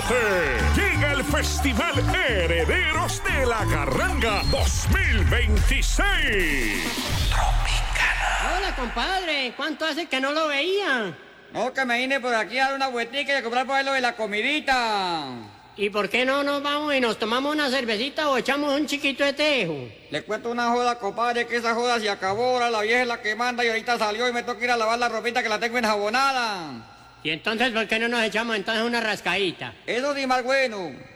¡Prepárate! Llega el Festival Herederos de la Carranga 2026. Hola, compadre. ¿Cuánto hace que no lo veía? No, que me vine por aquí a dar una vueltica y a comprar por ahí lo de la comidita. ¿Y por qué no nos vamos y nos tomamos una cervecita o echamos un chiquito de tejo? Le cuento una joda, compadre, que esa joda se acabó. Ahora la vieja es la que manda y ahorita salió y me toca ir a lavar la ropita que la tengo enjabonada. ¿Y entonces por qué no nos echamos entonces una rascadita? Eso sí más bueno.